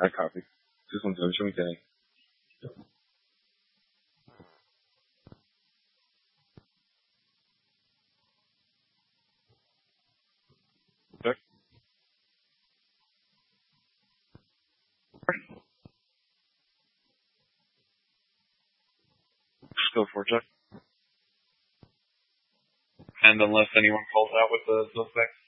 I copy. Just one time, show me tag. Check. Just go for it, check. And unless anyone calls out with the suspect.